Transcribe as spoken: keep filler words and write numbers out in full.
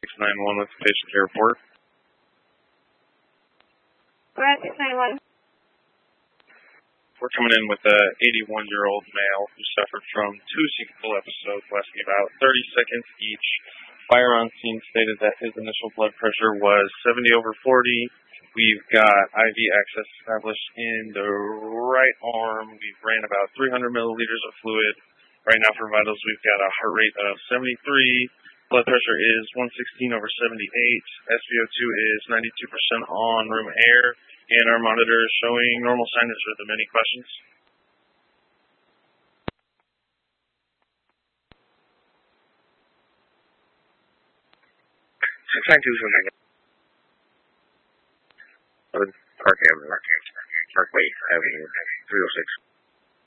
six nine one with patient care report. Go ahead, six nine one. We're coming in with a eighty-one-year-old male who suffered from two sequential episodes lasting about thirty seconds each. Fire on scene stated that his initial blood pressure was seventy over forty. We've got I V access established in the right arm. We've ran about three hundred milliliters of fluid. Right now for vitals, we've got a heart rate of seventy-three. Blood pressure is one sixteen over seventy-eight. S p O two is ninety-two percent on room air. And our monitor is showing normal signage. Are there any questions? six nine two seven nine. Park Avenue, Parkway Avenue, three oh six.